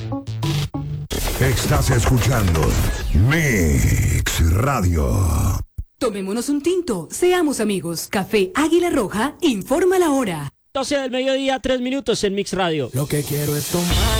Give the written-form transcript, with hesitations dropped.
Estás escuchando Mix Radio. Tomémonos un tinto, seamos amigos. Café Águila Roja informa la hora. 12 del mediodía, 3 minutos en Mix Radio. Lo que quiero es tomar.